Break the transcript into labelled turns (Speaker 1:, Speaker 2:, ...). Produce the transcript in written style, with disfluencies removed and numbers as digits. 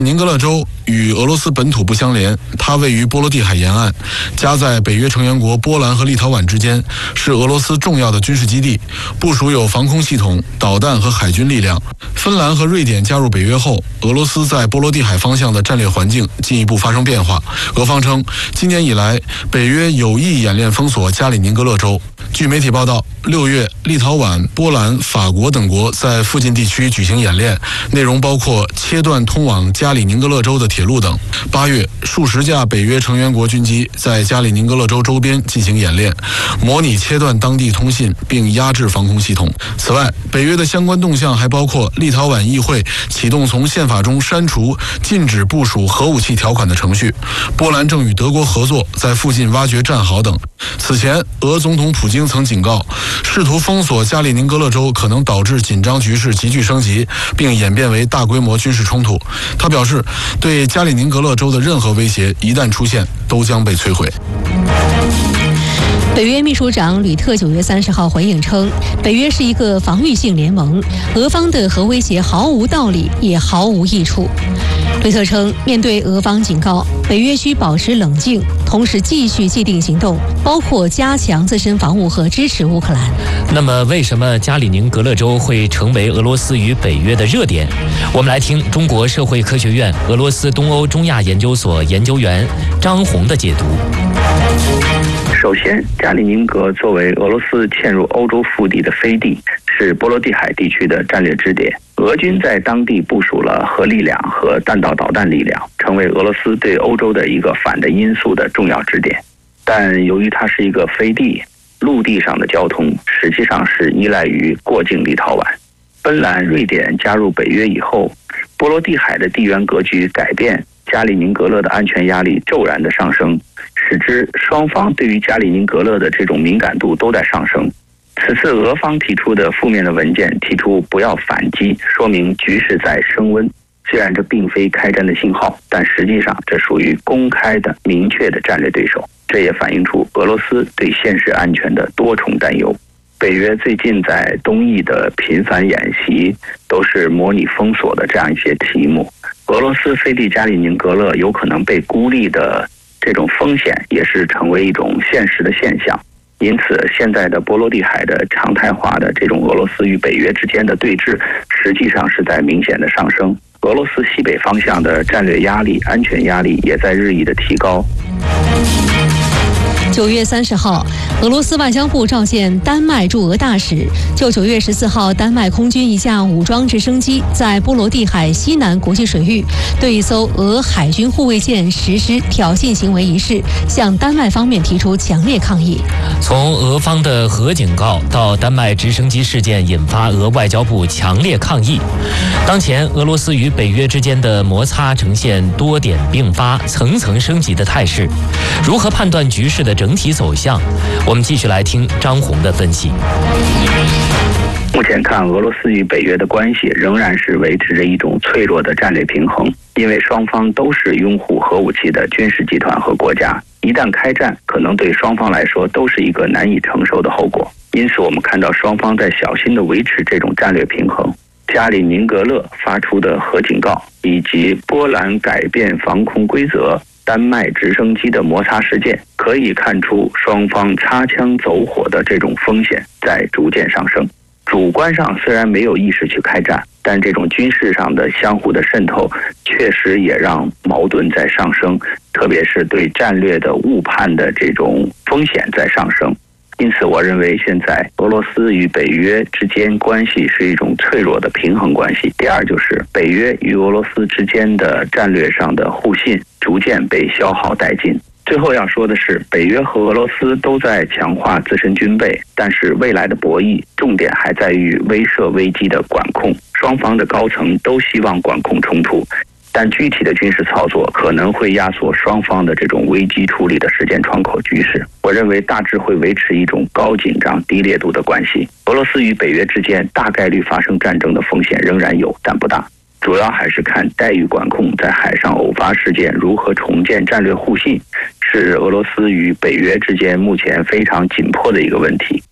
Speaker 1: 宁格勒州与俄罗斯本土不相连，它位于波罗的海沿岸，夹在北约成员国波兰和立陶宛之间，是俄罗斯重要的军事基地，部署有防空系统、导弹和海军力量。芬兰和瑞典加入北约后，俄罗斯在波罗的海方向的战略环境进一步发生变化。俄方称，今年以来，北约有意演练封锁加里宁格勒州。据媒体报道，6月，立陶宛、波兰、法国等国在附近地区举行演练，内容包括切断通往加里宁格勒州的铁路等。8月，数十架北约成员国军机在加里宁格勒州周边进行演练，模拟切断当地通信并压制防空系统。此外，北约的相关动向还包括立陶宛议会启动从宪法中删除禁止部署核武器条款的程序，波兰正与德国合作在附近挖掘战壕等。此前，俄总统普京曾警告，试图封锁加里宁格勒州可能导致紧张局势急剧升级，并演变为大规模军事冲突。他表示，对加里宁格勒州的任何威胁一旦出现，都将被摧毁。
Speaker 2: 北约秘书长吕特9月30号回应称，北约是一个防御性联盟，俄方的核威胁毫无道理，也毫无益处。吕特称，面对俄方警告，北约需保持冷静，同时继续既定行动，包括加强自身防务和支持乌克兰。
Speaker 3: 那么，为什么加里宁格勒州会成为俄罗斯与北约的热点？我们来听中国社会科学院俄罗斯东欧中亚研究所研究员张红的解读。
Speaker 4: 首先，加里宁格作为俄罗斯嵌入欧洲腹地的飞地，是波罗的海地区的战略支点。俄军在当地部署了核力量和弹道导弹力量，成为俄罗斯对欧洲的一个反的因素的重要支点。但由于它是一个飞地，陆地上的交通实际上是依赖于过境立陶宛。芬兰、瑞典加入北约以后，波罗的海的地缘格局改变，加里宁格勒的安全压力骤然的上升，使之双方对于加里宁格勒的这种敏感度都在上升。此次俄方提出的负面的文件提出不要反击，说明局势在升温。虽然这并非开战的信号，但实际上这属于公开的明确的战略对手。这也反映出俄罗斯对现实安全的多重担忧。北约最近在东翼的频繁演习都是模拟封锁的这样一些题目。俄罗斯飞地加里宁格勒有可能被孤立的这种风险也是成为一种现实的现象。因此，现在的波罗的海的常态化的这种俄罗斯与北约之间的对峙，实际上是在明显的上升。俄罗斯西北方向的战略压力、安全压力也在日益的提高。
Speaker 2: 9月30号，俄罗斯外交部召见丹麦驻俄大使，就9月14号丹麦空军一架武装直升机在波罗的海西南国际水域对一艘俄海军护卫舰实施挑衅行为一事，向丹麦方面提出强烈抗议。
Speaker 3: 从俄方的核警告到丹麦直升机事件引发俄外交部强烈抗议，当前俄罗斯与北约之间的摩擦呈现多点并发、层层升级的态势。如何判断局势的整体走向？我们继续来听张红的分析。
Speaker 4: 目前看，俄罗斯与北约的关系仍然是维持着一种脆弱的战略平衡，因为双方都是拥护核武器的军事集团和国家，一旦开战，可能对双方来说都是一个难以承受的后果。因此，我们看到双方在小心地维持这种战略平衡。加里宁格勒发出的核警告，以及波兰改变防空规则、丹麦直升机的摩擦事件，可以看出双方擦枪走火的这种风险在逐渐上升。主观上虽然没有意识去开战，但这种军事上的相互的渗透确实也让矛盾在上升，特别是对战略的误判的这种风险在上升。因此，我认为现在俄罗斯与北约之间关系是一种脆弱的平衡关系。第二，就是北约与俄罗斯之间的战略上的互信逐渐被消耗殆尽。最后要说的是，北约和俄罗斯都在强化自身军备，但是未来的博弈重点还在于威慑危机的管控。双方的高层都希望管控冲突，但具体的军事操作可能会压缩双方的这种危机处理的时间窗口局势。我认为大致会维持一种高紧张、低烈度的关系。俄罗斯与北约之间大概率发生战争的风险仍然有，但不大。主要还是看待遇管控在海上偶发事件如何重建战略互信，是俄罗斯与北约之间目前非常紧迫的一个问题。